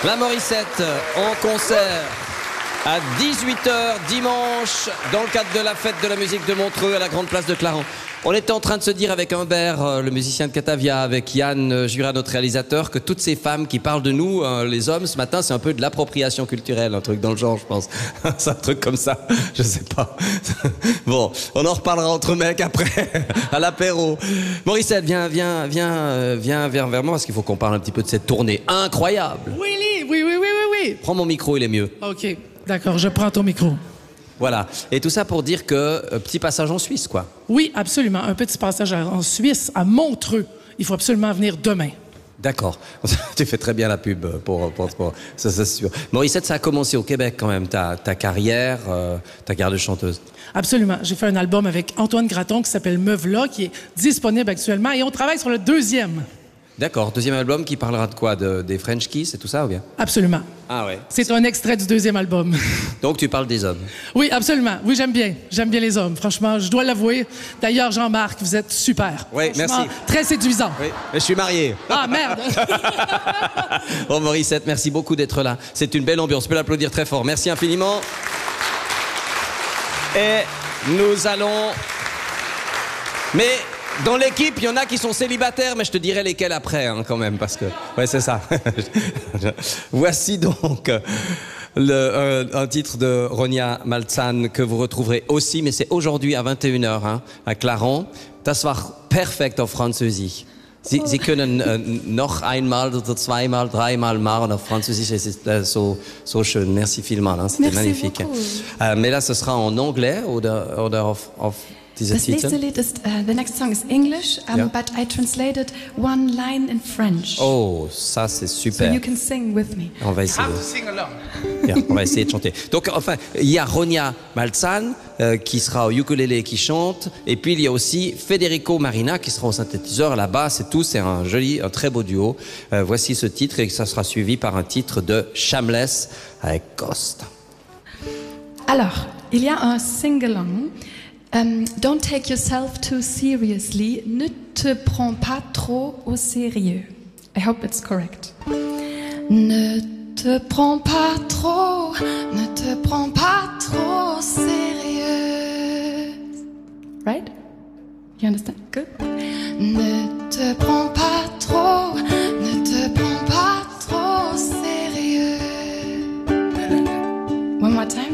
La Morissette en concert à 18h dimanche dans le cadre de la fête de la musique de Montreux à la Grande Place de Clarens. On était en train de se dire avec Humbert, le musicien de Catavia, avec Yann Jura, notre réalisateur, que toutes ces femmes qui parlent de nous, les hommes, ce matin, c'est un peu de l'appropriation culturelle, un truc dans le genre, je pense. C'est un truc comme ça, je sais pas. Bon, on en reparlera entre mecs après, à l'apéro. Morissette, viens vers moi, parce qu'il faut qu'on parle un petit peu de cette tournée incroyable. Oui. Prends mon micro, il est mieux. OK, d'accord, je prends ton micro. Voilà. Et tout ça pour dire que petit passage en Suisse, quoi. Oui, absolument. Un petit passage en Suisse, à Montreux. Il faut absolument venir demain. D'accord. Tu fais très bien la pub pour ça, c'est sûr. Morissette, ça a commencé au Québec quand même, ta carrière de chanteuse. Absolument. J'ai fait un album avec Antoine Graton qui s'appelle Me V'là, qui est disponible actuellement, et on travaille sur le deuxième. D'accord. Deuxième album qui parlera de quoi? Des French Kiss et tout ça ou bien? Absolument. Ah ouais. C'est un extrait du deuxième album. Donc tu parles des hommes? Oui, absolument. Oui, j'aime bien. J'aime bien les hommes. Franchement, je dois l'avouer. D'ailleurs, Jean-Marc, vous êtes super. Oui, merci. Très séduisant. Oui, mais je suis marié. Ah, merde! Bon, Morissette, merci beaucoup d'être là. C'est une belle ambiance. On peut l'applaudir très fort. Merci infiniment. Et nous allons... Mais... dans l'équipe, il y en a qui sont célibataires, mais je te dirai lesquels après, hein, quand même, parce que... Ouais, c'est ça. Voici donc un titre de Ronja Maltzahn que vous retrouverez aussi, mais c'est aujourd'hui à 21h, hein, à Clarens. Das war perfekt auf Französisch. Sie können noch einmal oder zweimal, dreimal machen auf Französisch. C'est so schön. Merci vielmal. Hein, c'était magnifique. Mais là, ce sera en anglais oder auf Das nächste Lied ist, the next song is English, but I translated one line in French. Oh, ça c'est super. So you can sing with me. On va essayer. Bien, on va essayer de chanter. Donc, enfin, il y a Ronja Maltzahn qui sera au ukulélé qui chante, et puis il y a aussi Federico Marina qui sera au synthétiseur, à la basse et tout. C'est un très beau duo. Voici ce titre et ça sera suivi par un titre de Shameless avec Ghost. Alors, il y a un sing-along. Don't take yourself too seriously. Ne te prends pas trop au sérieux. I hope it's correct. Ne te prends pas trop au sérieux. Right? You understand? Good. Ne te prends pas